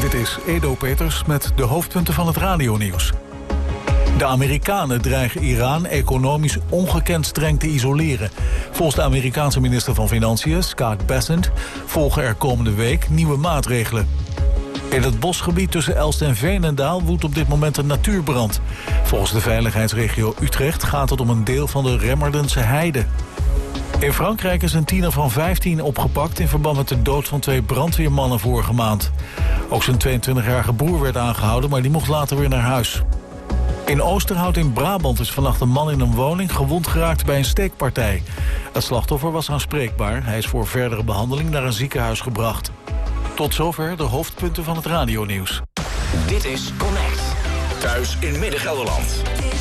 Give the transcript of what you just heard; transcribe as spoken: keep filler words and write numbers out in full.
Dit is Edo Peters met de hoofdpunten van het radionieuws. De Amerikanen dreigen Iran economisch ongekend streng te isoleren. Volgens de Amerikaanse minister van Financiën, Scott Bessent, volgen er komende week nieuwe maatregelen. In het bosgebied tussen Elst en Veenendaal woedt op dit moment een natuurbrand. Volgens de veiligheidsregio Utrecht gaat het om een deel van de Remmerdense heide. In Frankrijk is een tiener van vijftien opgepakt in verband met de dood van twee brandweermannen vorige maand. Ook zijn tweeëntwintigjarige broer werd aangehouden, maar die mocht later weer naar huis. In Oosterhout in Brabant is vannacht een man in een woning gewond geraakt bij een steekpartij. Het slachtoffer was aanspreekbaar. Hij is voor verdere behandeling naar een ziekenhuis gebracht. Tot zover de hoofdpunten van het radionieuws. Dit is Connect. Thuis in Midden-Gelderland.